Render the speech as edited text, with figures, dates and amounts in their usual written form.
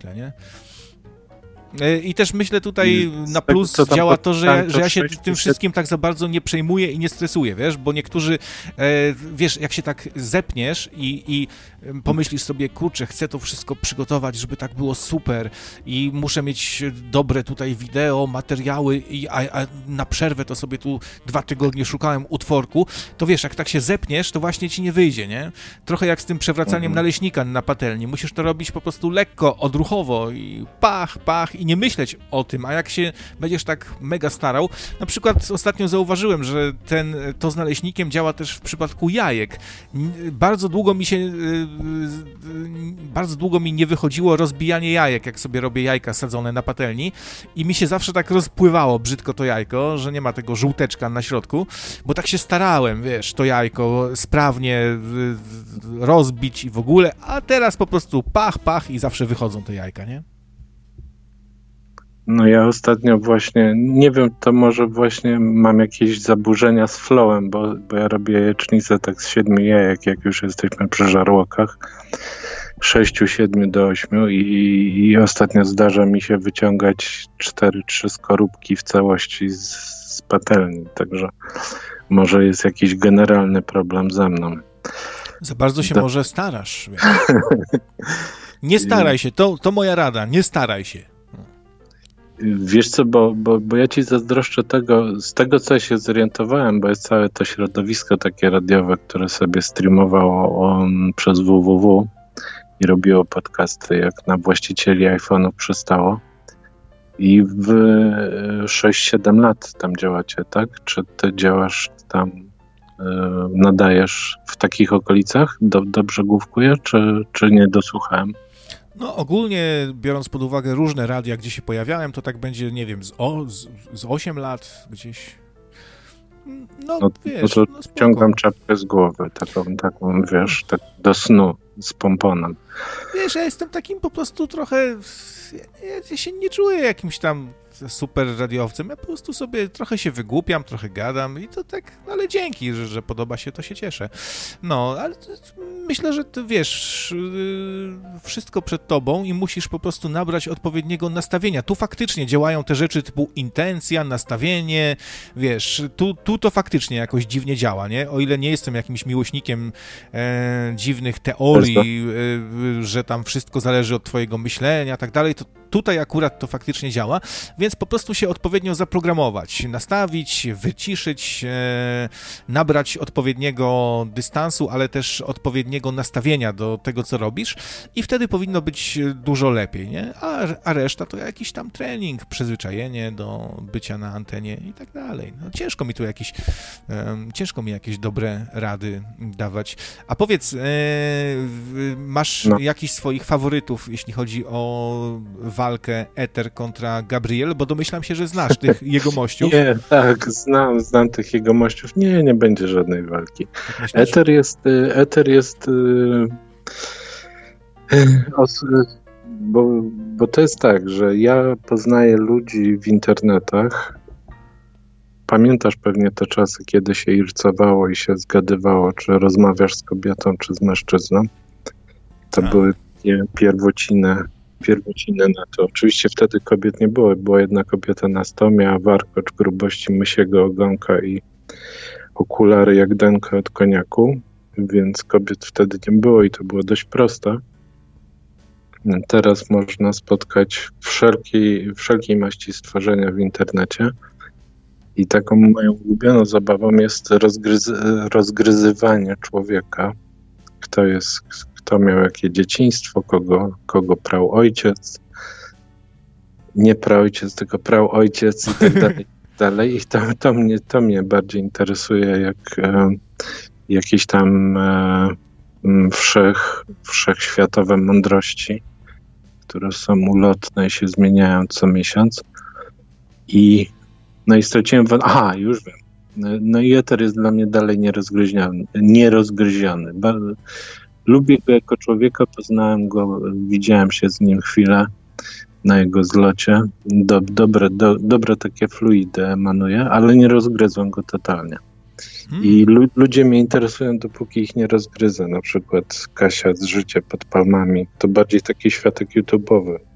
zwykle, nie? I też myślę tutaj na plus działa to, że ja się tym wszystkim tak za bardzo nie przejmuję i nie stresuję, wiesz, bo niektórzy, wiesz, jak się tak zepniesz i pomyślisz sobie, kurczę, chcę to wszystko przygotować, żeby tak było super i muszę mieć dobre tutaj wideo, materiały, a na przerwę to sobie tu 2 tygodnie szukałem utworku, to wiesz, jak tak się zepniesz, to właśnie ci nie wyjdzie, nie? Trochę jak z tym przewracaniem naleśnika na patelni. Musisz to robić po prostu lekko, odruchowo i pach i nie myśleć o tym, a jak się będziesz tak mega starał, na przykład ostatnio zauważyłem, że to z naleśnikiem działa też w przypadku jajek. Bardzo długo mi nie wychodziło rozbijanie jajek, jak sobie robię jajka sadzone na patelni i mi się zawsze tak rozpływało brzydko to jajko, że nie ma tego żółteczka na środku, bo tak się starałem, wiesz, to jajko sprawnie rozbić i w ogóle, a teraz po prostu pach i zawsze wychodzą te jajka, nie? No ja ostatnio właśnie, nie wiem, to może właśnie mam jakieś zaburzenia z flowem, bo ja robię jajecznicę tak z 7 jajek, jak już jesteśmy przy żarłokach, 6, 7 do 8 i ostatnio zdarza mi się wyciągać 4-3 skorupki w całości z patelni, także może jest jakiś generalny problem ze mną. Za bardzo się może starasz. Nie staraj się, to moja rada, nie staraj się. Wiesz co, bo ja ci zazdroszczę z tego, co ja się zorientowałem, bo jest całe to środowisko takie radiowe, które sobie streamowało przez www i robiło podcasty, jak na właścicieli iPhone'ów przystało. I w 6-7 lat tam działacie, tak? Czy ty działasz tam, nadajesz w takich okolicach? Dobrze główkuję, czy nie dosłuchałem? No ogólnie, biorąc pod uwagę różne radia, gdzie się pojawiałem, to tak będzie, nie wiem, z 8 lat gdzieś. No wiesz, no to ciągam czapkę z głowy, taką, wiesz, tak do snu z pomponem. Wiesz, ja jestem takim po prostu trochę, ja się nie czuję jakimś tam super radiowcem, ja po prostu sobie trochę się wygłupiam, trochę gadam i to tak, ale dzięki, że podoba się, to się cieszę. No, ale myślę, że ty wiesz, wszystko przed tobą i musisz po prostu nabrać odpowiedniego nastawienia. Tu faktycznie działają te rzeczy typu intencja, nastawienie, wiesz, tu to faktycznie jakoś dziwnie działa, nie? O ile nie jestem jakimś miłośnikiem dziwnych teorii, że tam wszystko zależy od twojego myślenia i tak dalej, to tutaj akurat to faktycznie działa, więc po prostu się odpowiednio zaprogramować, nastawić, wyciszyć, nabrać odpowiedniego dystansu, ale też odpowiedniego nastawienia do tego, co robisz i wtedy powinno być dużo lepiej, nie? A reszta to jakiś tam trening, przyzwyczajenie do bycia na antenie i tak dalej. No, ciężko mi jakieś dobre rady dawać. A powiedz, masz jakichś swoich faworytów, jeśli chodzi o walkę Ether kontra Gabriel, bo domyślam się, że znasz tych jegomościów. Nie, tak, znam tych jegomościów. Nie będzie żadnej walki. Tak Ether jest bo to jest tak, że ja poznaję ludzi w internetach. Pamiętasz pewnie te czasy, kiedy się ircowało i się zgadywało, czy rozmawiasz z kobietą, czy z mężczyzną. To były pierwociny na to. Oczywiście wtedy kobiet nie było. Była jedna kobieta na 100, miała warkocz grubości mysiego ogonka i okulary jak denka od koniaku, więc kobiet wtedy nie było i to było dość proste. Teraz można spotkać wszelkiej maści stworzenia w internecie i taką moją ulubioną zabawą jest rozgryzywanie człowieka. Kto miał jakie dzieciństwo, kogo prał ojciec, nie praojciec, tylko prał ojciec i tak dalej. I to mnie bardziej interesuje, jak jakieś tam wszechświatowe mądrości, które są ulotne i się zmieniają co miesiąc. I straciłem... już wiem. No i Ether jest dla mnie dalej nierozgryziony. Lubię go jako człowieka, poznałem go, widziałem się z nim chwilę na jego zlocie. Dobre takie fluidy emanuje, ale nie rozgryzłem go totalnie. I ludzie mnie interesują, dopóki ich nie rozgryzę. Na przykład Kasia z Życia pod Palmami. To bardziej taki światek YouTube'owy.